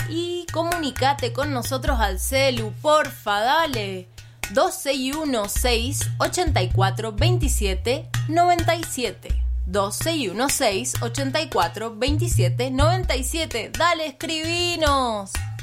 y comunicate con nosotros al celu, porfa, dale. 2616-842797. 2616-842797. Dale, escribinos.